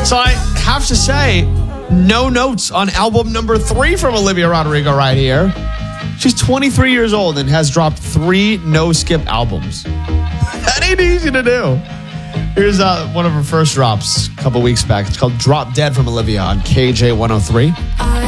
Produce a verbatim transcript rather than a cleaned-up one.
So I have to say, no notes on album number three from Olivia Rodrigo right here. She's twenty-three years old and has dropped three no-skip albums. That ain't easy to do. Here's uh, one of her first drops a couple weeks back. It's called Drop Dead from Olivia on K J one oh three. I